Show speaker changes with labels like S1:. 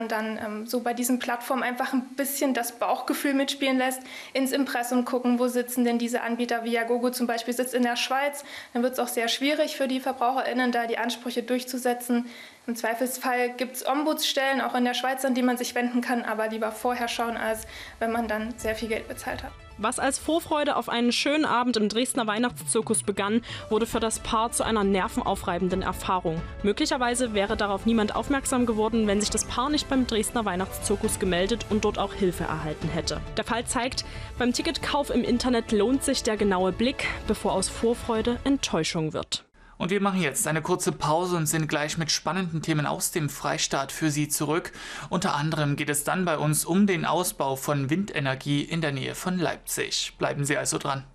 S1: Und dann so bei diesen Plattformen einfach ein bisschen das Bauchgefühl mitspielen lässt, ins Impressum gucken, wo sitzen denn diese Anbieter. Viagogo zum Beispiel sitzt in der Schweiz, dann wird es auch sehr schwierig für die VerbraucherInnen, da die Ansprüche durchzusetzen. Im Zweifelsfall gibt es Ombudsstellen, auch in der Schweiz, an die man sich wenden kann, aber lieber vorher schauen, als wenn man dann sehr viel Geld bezahlt hat.
S2: Was als Vorfreude auf einen schönen Abend im Dresdner Weihnachtszirkus begann, wurde für das Paar zu einer nervenaufreibenden Erfahrung. Möglicherweise wäre darauf niemand aufmerksam geworden, wenn sich das Paar nicht beim Dresdner Weihnachtszirkus gemeldet und dort auch Hilfe erhalten hätte. Der Fall zeigt, beim Ticketkauf im Internet lohnt sich der genaue Blick, bevor aus Vorfreude Enttäuschung wird.
S3: Und wir machen jetzt eine kurze Pause und sind gleich mit spannenden Themen aus dem Freistaat für Sie zurück. Unter anderem geht es dann bei uns um den Ausbau von Windenergie in der Nähe von Leipzig. Bleiben Sie also dran.